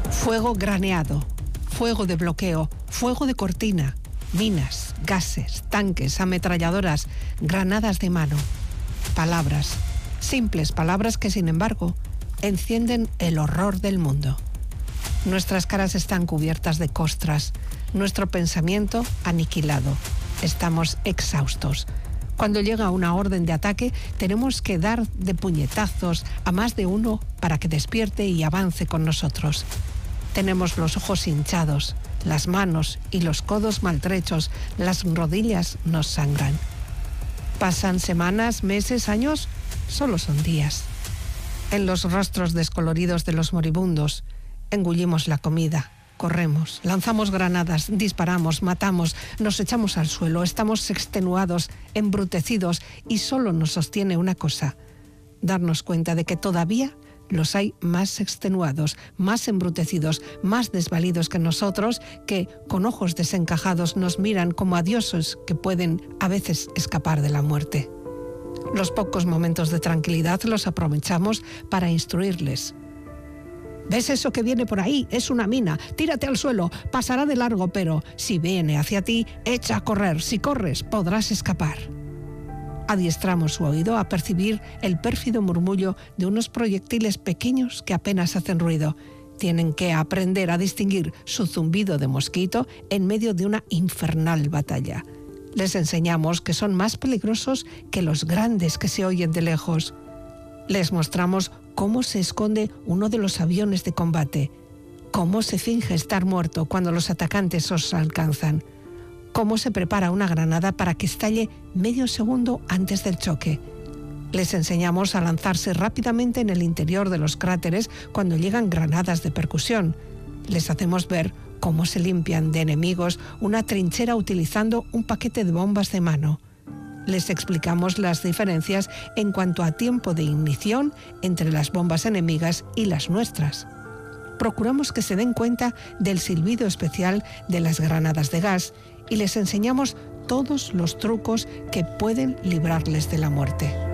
Fuego graneado, fuego de bloqueo, fuego de cortina, minas, gases, tanques, ametralladoras, granadas de mano. Palabras, simples palabras que sin embargo encienden el horror del mundo. Nuestras caras están cubiertas de costras, nuestro pensamiento aniquilado. Estamos exhaustos. Cuando llega una orden de ataque, tenemos que dar de puñetazos a más de uno para que despierte y avance con nosotros. Tenemos los ojos hinchados, las manos y los codos maltrechos, las rodillas nos sangran. Pasan semanas, meses, años, solo son días. En los rostros descoloridos de los moribundos, engullimos la comida, corremos, lanzamos granadas, disparamos, matamos, nos echamos al suelo, estamos extenuados, embrutecidos y solo nos sostiene una cosa: darnos cuenta de que todavía los hay más extenuados, más embrutecidos, más desvalidos que nosotros, que con ojos desencajados nos miran como a dioses que pueden a veces escapar de la muerte. Los pocos momentos de tranquilidad los aprovechamos para instruirles. ¿Ves eso que viene por ahí? Es una mina. Tírate al suelo. Pasará de largo, pero si viene hacia ti, echa a correr. Si corres, podrás escapar. Adiestramos su oído a percibir el pérfido murmullo de unos proyectiles pequeños que apenas hacen ruido. Tienen que aprender a distinguir su zumbido de mosquito en medio de una infernal batalla. Les enseñamos que son más peligrosos que los grandes que se oyen de lejos. Les mostramos cómo se esconde uno de los aviones de combate, cómo se finge estar muerto cuando los atacantes os alcanzan, cómo se prepara una granada para que estalle medio segundo antes del choque. Les enseñamos a lanzarse rápidamente en el interior de los cráteres cuando llegan granadas de percusión. Les hacemos ver cómo se limpian de enemigos una trinchera utilizando un paquete de bombas de mano. Les explicamos las diferencias en cuanto a tiempo de ignición entre las bombas enemigas y las nuestras. Procuramos que se den cuenta del silbido especial de las granadas de gas y les enseñamos todos los trucos que pueden librarles de la muerte.